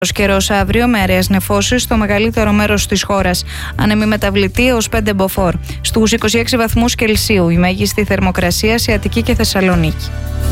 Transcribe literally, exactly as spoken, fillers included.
Καιρός αύριο με αραιές νεφώσεις στο μεγαλύτερο μέρος της χώρας. Άνεμη μεταβλητή έως πέντε μποφόρ. Στους είκοσι έξι βαθμούς Κελσίου η μέγιστη θερμοκρασία σε Αττική και Θεσσαλονίκη.